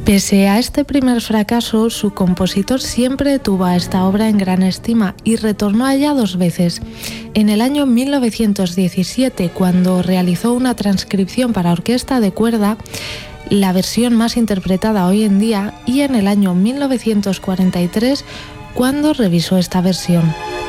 Pese a este primer fracaso, su compositor siempre tuvo a esta obra en gran estima y retornó a ella 2 veces. En el año 1917, cuando realizó una transcripción para orquesta de cuerda, la versión más interpretada hoy en día, y en el año 1943, cuando revisó esta versión.